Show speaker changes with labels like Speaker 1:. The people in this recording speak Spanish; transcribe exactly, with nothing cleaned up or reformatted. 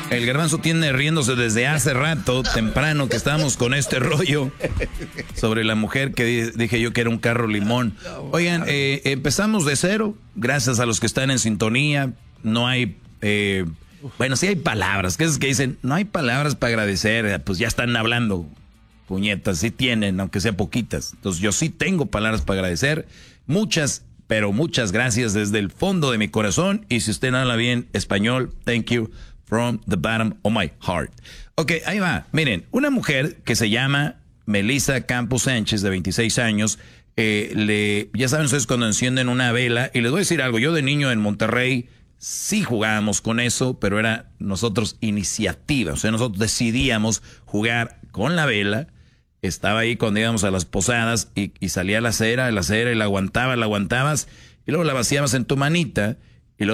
Speaker 1: El Garbanzo tiene riéndose desde hace rato, temprano, que estábamos con este rollo sobre la mujer que dije yo que era un carro limón. Oigan, eh, empezamos de cero, gracias a los que están en sintonía. No hay, eh, bueno, sí hay palabras, que es que dicen, no hay palabras para agradecer, pues ya están hablando, puñetas, sí tienen, aunque sea poquitas. Entonces yo sí tengo palabras para agradecer, muchas, pero muchas gracias desde el fondo de mi corazón. Y si usted no habla bien español, thank you. From the bottom of my heart. Ok, ahí va. Miren, una mujer que se llama Melissa Campos Sánchez, de veintiséis años, eh, le, ya saben ustedes cuando encienden una vela, y les voy a decir algo, yo de niño en Monterrey sí jugábamos con eso, pero era nosotros iniciativa, o sea, nosotros decidíamos jugar con la vela. Estaba ahí cuando íbamos a las posadas y, y salía la cera, la cera y la aguantaba, la aguantabas, y luego la vaciabas en tu manita.